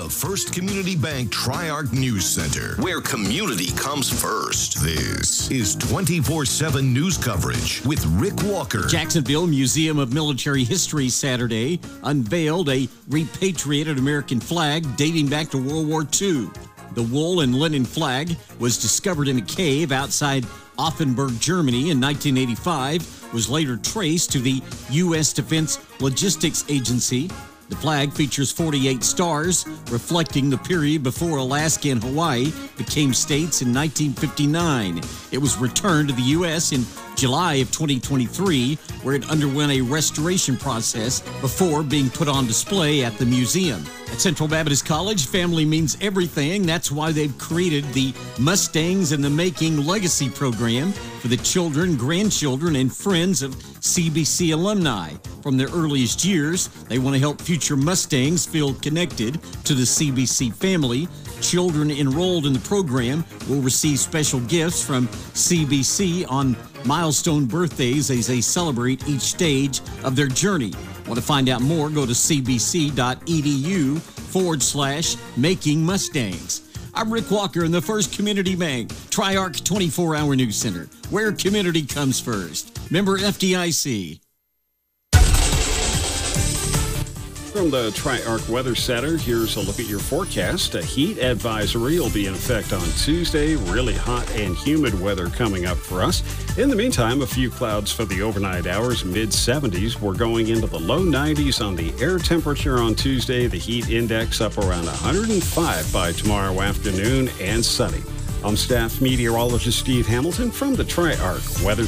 First Community Bank Tri-Arc News Center, where community comes first. This is 24/7 news coverage with Rick Walker. Jacksonville Museum of Military History Saturday unveiled a repatriated American flag dating back to World War II. The wool and linen flag was discovered in a cave outside Offenburg, Germany in 1985, was later traced to the U.S. Defense Logistics Agency. The flag features 48 stars, reflecting the period before Alaska and Hawaii became states in 1959. It was returned to the U.S. in July of 2023, where it underwent a restoration process before being put on display at the museum. At Central Baptist College, family means everything. That's why they've created the Mustangs in the Making Legacy Program for the children, grandchildren, and friends of CBC alumni. From their earliest years, they want to help future Mustangs feel connected to the CBC family. Children enrolled in the program will receive special gifts from CBC on milestone birthdays as they celebrate each stage of their journey. Want to find out more? Go to cbc.edu/Making Mustangs. I'm Rick Walker in the First Community Bank Tri-Arc 24-hour news center, where community comes first. Member FDIC. From the Tri-Arc Weather Center, here's a look at your forecast. A heat advisory will be in effect on Tuesday. Really hot and humid weather coming up for us. In the meantime, a few clouds for the overnight hours, mid-70s. We're going into the low 90s on the air temperature on Tuesday. The heat index up around 105 by tomorrow afternoon, and sunny. I'm staff meteorologist Steve Hamilton from the Tri-Arc Weather